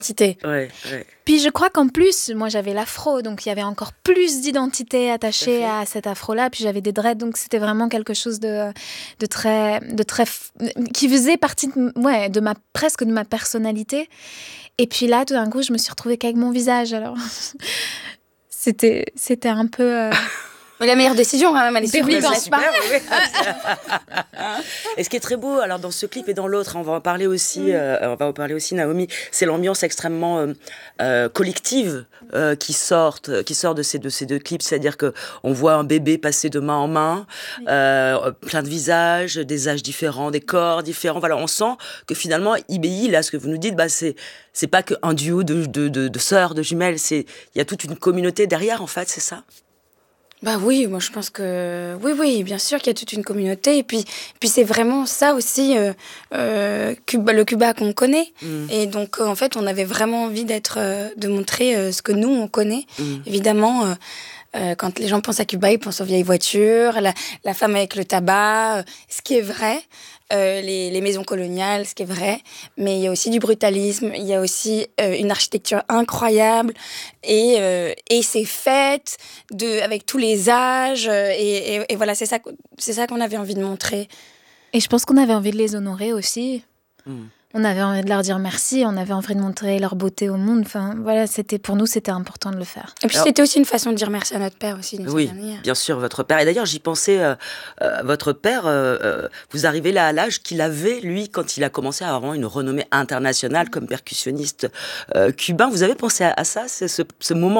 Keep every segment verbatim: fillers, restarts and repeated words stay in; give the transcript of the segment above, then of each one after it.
Identité. Ouais, ouais. Puis je crois qu'en plus, moi j'avais l'afro, donc il y avait encore plus d'identité attachée à cet afro-là. Puis j'avais des dreads, donc c'était vraiment quelque chose de, de très, de très, qui faisait partie de, ouais, de ma, presque de ma personnalité. Et puis là, tout d'un coup, je me suis retrouvée qu'avec mon visage. Alors, c'était, c'était un peu. Euh... La meilleure décision, hein, même, elle est super, n'est-ce pas? Oui, oui. Et ce qui est très beau, alors dans ce clip et dans l'autre, on va en parler aussi, oui. euh, on va en parler aussi, Naomi, c'est l'ambiance extrêmement euh, euh, collective euh, qui sort, qui sort de ces, de ces deux clips, c'est-à-dire que on voit un bébé passer de main en main, oui. euh, plein de visages, des âges différents, des corps différents. Voilà, on sent que finalement, I B I, là, ce que vous nous dites, bah, c'est c'est pas qu'un duo de, de, de, de sœurs, de jumelles, c'est il y a toute une communauté derrière, en fait, c'est ça? Bah oui, moi je pense que oui, oui, bien sûr qu'il y a toute une communauté et puis, puis c'est vraiment ça aussi euh, euh, Cuba, le Cuba qu'on connaît mmh. et donc euh, en fait on avait vraiment envie d'être, euh, de montrer euh, ce que nous on connaît. Mmh. Évidemment, euh, euh, quand les gens pensent à Cuba, ils pensent aux vieilles voitures, la, la femme avec le tabac, euh, ce qui est vrai. Euh, les, les maisons coloniales, ce qui est vrai, mais il y a aussi du brutalisme, il y a aussi euh, une architecture incroyable et, euh, et c'est fêtes de, avec tous les âges et, et, et voilà, c'est ça, c'est ça qu'on avait envie de montrer. Et je pense qu'on avait envie de les honorer aussi. Mmh. On avait envie de leur dire merci, on avait envie de montrer leur beauté au monde. Enfin, voilà, c'était, pour nous, c'était important de le faire. Et puis, alors, c'était aussi une façon de dire merci à notre père aussi. Oui, bien sûr, votre père. Et d'ailleurs, j'y pensais, euh, euh, votre père, euh, euh, vous arrivez là à l'âge qu'il avait, lui, quand il a commencé à avoir une renommée internationale comme percussionniste euh, cubain. Vous avez pensé à, à ça, ce, ce, ce moment-là ?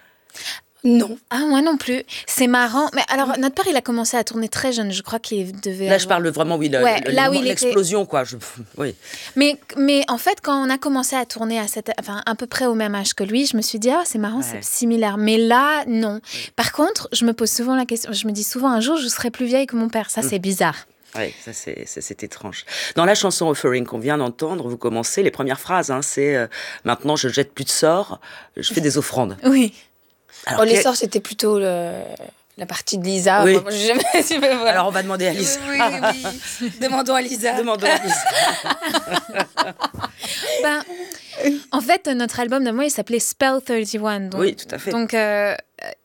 Non. Ah, moi non plus. C'est marrant. Mais alors, notre père, il a commencé à tourner très jeune. Je crois qu'il devait. Là, avoir... je parle vraiment, oui, le, ouais, le, là le, où l'explosion, était... quoi. Je... Oui. Mais, mais en fait, quand on a commencé à tourner à, cette... enfin, à peu près au même âge que lui, je me suis dit, ah, c'est marrant, ouais. c'est similaire. Mais là, non. Ouais. Par contre, je me pose souvent la question, je me dis souvent, un jour, je serai plus vieille que mon père. Ça, mmh. c'est bizarre. Oui, ça c'est, c'est, c'est étrange. Dans la chanson Offering qu'on vient d'entendre, vous commencez, les premières phrases, hein, c'est euh, « Maintenant, je jette plus de sorts, je fais des offrandes ». Oui. Alors, oh, les sorts, c'était plutôt le, la partie de Lisa. Oui. Moi, j'ai jamais... voilà. Alors, on va demander à Lisa. Oui, oui, oui. Demandons à Lisa. Demandons à Lisa. ben, en fait, notre album de moi, il s'appelait Spell trente et un. Donc, oui, tout à fait. Donc, euh,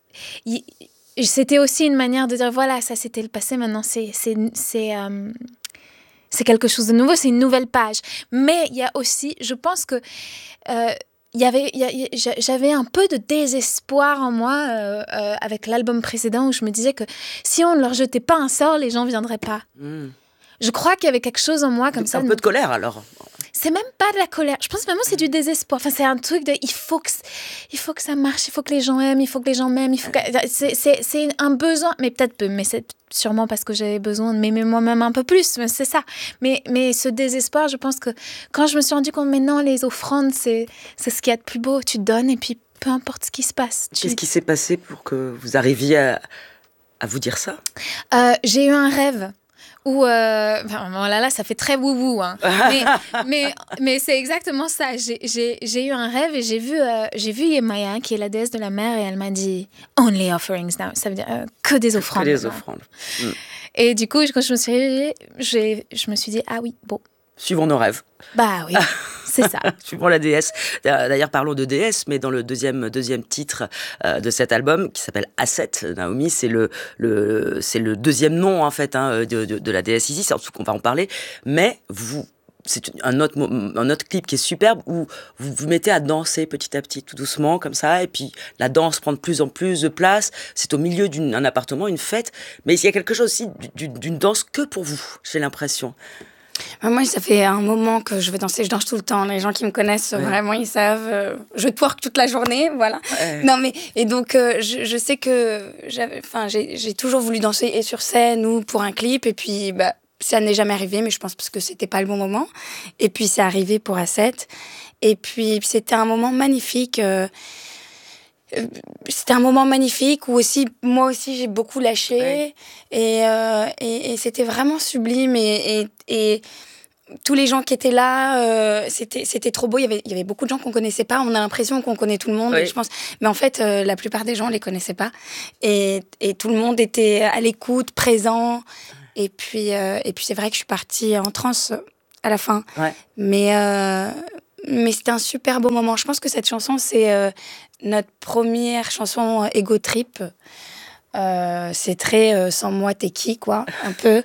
il, c'était aussi une manière de dire, voilà, ça, c'était le passé. Maintenant, c'est... c'est, c'est euh, c'est quelque chose de nouveau, c'est une nouvelle page. Mais il y a aussi, je pense que... Euh, Il y avait, il y a, j'avais un peu de désespoir en moi euh, euh, avec l'album précédent où je me disais que si on ne leur jetait pas un sort, les gens ne viendraient pas. Mm. Je crois qu'il y avait quelque chose en moi comme c'est ça. Un peu de colère alors. C'est même pas de la colère. Je pense vraiment que c'est du désespoir. Enfin, c'est un truc de il faut que, il faut que ça marche, il faut que les gens aiment, il faut que les gens m'aiment. Il faut que, c'est, c'est, c'est un besoin, mais peut-être, mais c'est sûrement parce que j'avais besoin de m'aimer moi-même un peu plus. Mais c'est ça. Mais, mais ce désespoir, je pense que quand je me suis rendu compte, mais non, les offrandes, c'est, c'est ce qu'il y a de plus beau. Tu donnes et puis peu importe ce qui se passe. Tu... Qu'est-ce qui s'est passé pour que vous arriviez à, à vous dire ça ? euh, J'ai eu un rêve. Ou euh, enfin, voilà, là, ça fait très wou-wou, hein. mais, mais, mais c'est exactement ça. J'ai, j'ai, j'ai eu un rêve et j'ai vu, euh, j'ai vu Yemaya, qui est la déesse de la mer, et elle m'a dit « Only offerings now ». Ça veut dire euh, que des offrandes. Que des offrandes. Mm. Et du coup, quand je me suis réveillée, j'ai, je me suis dit « Ah oui, bon. » Suivons nos rêves. Bah oui, c'est ça. Suivons la déesse. D'ailleurs, parlons de déesse, mais dans le deuxième, deuxième titre euh, de cet album, qui s'appelle Asset, Naomi, c'est le, le, c'est le deuxième nom, en fait, hein, de, de, de la déesse Isis, surtout qu'on va en parler. Mais vous, c'est un autre, un autre clip qui est superbe, où vous vous mettez à danser petit à petit, tout doucement, comme ça, et puis la danse prend de plus en plus de place. C'est au milieu d'un appartement, une fête, mais il y a quelque chose aussi d'une, d'une danse que pour vous, j'ai l'impression. Moi, ça fait un moment que je vais danser, je danse tout le temps. Les gens qui me connaissent, ouais. vraiment, ils savent. Euh, je twerk toute la journée, voilà. Ouais. Non, mais, et donc, euh, je, je sais que j'avais, j'ai, j'ai toujours voulu danser et sur scène ou pour un clip. Et puis, bah, ça n'est jamais arrivé, mais je pense parce que c'était pas le bon moment. Et puis, c'est arrivé pour Asset. Et puis, c'était un moment magnifique. Euh, C'était un moment magnifique où aussi, moi aussi, j'ai beaucoup lâché. Ouais. Et, euh, et, et c'était vraiment sublime. Et, et, et tous les gens qui étaient là, euh, c'était, c'était trop beau. Il y avait, il y avait beaucoup de gens qu'on ne connaissait pas. On a l'impression qu'on connaît tout le monde. Ouais. Je pense. Mais en fait, euh, la plupart des gens ne les connaissaient pas. Et, et tout le monde était à l'écoute, présent. Et puis, euh, et puis c'est vrai que je suis partie en transe à la fin. Ouais. Mais... Euh, mais c'était un super beau moment. Je pense que cette chanson, c'est euh, notre première chanson ego trip. Euh, c'est très euh, sans moi t'es qui quoi un peu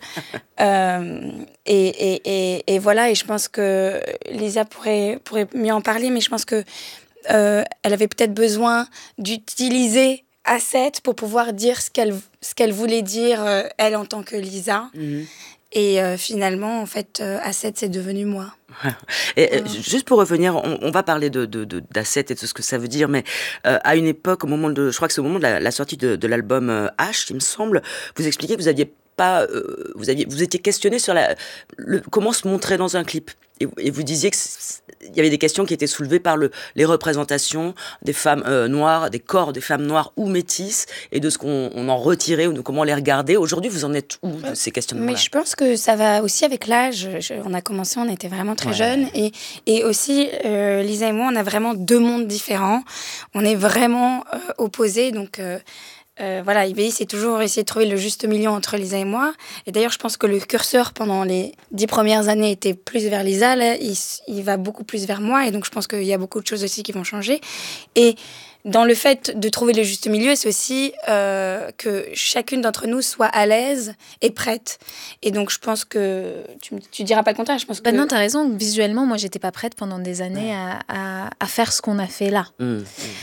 euh, et, et, et, et voilà, et je pense que Lisa pourrait, pourrait mieux en parler, mais je pense que euh, elle avait peut-être besoin d'utiliser Asset pour pouvoir dire ce qu'elle, ce qu'elle voulait dire euh, elle en tant que Lisa. Mm-hmm. Et euh, finalement en fait euh, Asset c'est devenu moi. Et, euh, juste pour revenir, on, on va parler de, de, de, d'Asset et de ce que ça veut dire, mais euh, à une époque, au moment de, je crois que c'est au moment de la, la sortie de, de l'album euh, H, il me semble, vous expliquez que vous aviez pas, euh, vous aviez, vous étiez questionné sur la, le, comment se montrer dans un clip, et, et vous disiez que il y avait des questions qui étaient soulevées par le, les représentations des femmes euh, noires, des corps des femmes noires ou métisses, et de ce qu'on on en retirait ou de comment les regarder. Aujourd'hui, vous en êtes où de ces questionnements-là? Mais je pense que ça va aussi avec l'âge. Je, on a commencé, on était vraiment très ouais. jeunes, et, et aussi euh, Lisa et moi, on a vraiment deux mondes différents. On est vraiment euh, opposés, donc. Euh, Euh, voilà, I B I, c'est toujours essayer de trouver le juste milieu entre Lisa et moi. Et d'ailleurs, je pense que le curseur pendant les dix premières années était plus vers Lisa. Là, il, il va beaucoup plus vers moi. Et donc, je pense qu'il y a beaucoup de choses aussi qui vont changer. Et dans le fait de trouver le juste milieu, c'est aussi euh, que chacune d'entre nous soit à l'aise et prête. Et donc, je pense que... Tu, tu diras pas le contraire, je pense bah que... Non, t'as raison. Visuellement, moi, j'étais pas prête pendant des années à, à, à faire ce qu'on a fait là. Mmh.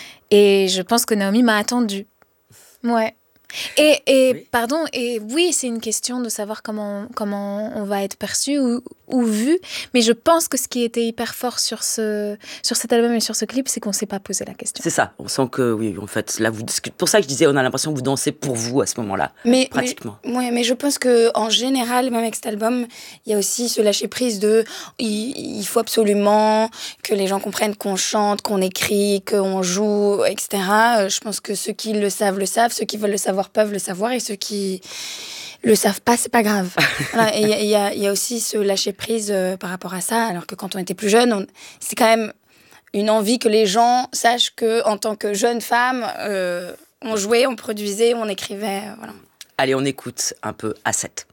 Et je pense que Naomi m'a attendue. Ouais. Et, et oui. pardon, et oui, c'est une question de savoir comment, comment on va être perçu ou, ou vu, mais je pense que ce qui était hyper fort sur, ce, sur cet album et sur ce clip, c'est qu'on ne s'est pas posé la question. C'est ça, on sent que, oui, en fait, là, vous, c'est pour ça que je disais, on a l'impression que vous dansez pour vous à ce moment-là, mais, pratiquement. Mais, ouais, mais je pense qu'en général, même avec cet album, il y a aussi ce lâcher-prise de, il, il faut absolument que les gens comprennent qu'on chante, qu'on écrit, qu'on joue, et cetera. Je pense que ceux qui le savent, le savent, ceux qui veulent le savoir peuvent le savoir, et ceux qui le savent pas, c'est pas grave. Voilà, et il y, y, y a aussi ce lâcher-prise euh, par rapport à ça, alors que quand on était plus jeune, on, c'est quand même une envie que les gens sachent qu'en tant que jeune femme, euh, on jouait, on produisait, on écrivait, euh, voilà. Allez, on écoute un peu Asset.